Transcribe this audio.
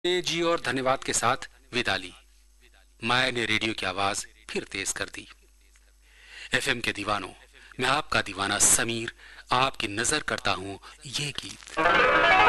जी और धन्यवाद के साथ विदा ली। माया ने रेडियो की आवाज फिर तेज कर दी। एफएम के दीवानों, मैं आपका दीवाना समीर आपकी नजर करता हूं ये गीत।